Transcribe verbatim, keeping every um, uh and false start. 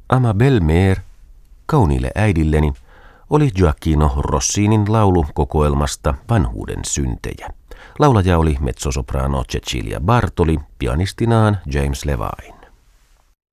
Amabel Meer, kauniille äidilleni, oli Gioacchino Rossinin laulu kokoelmasta Vanhuuden syntejä. Laulaja oli mezzosoprano Cecilia Bartoli, pianistinaan James Levine.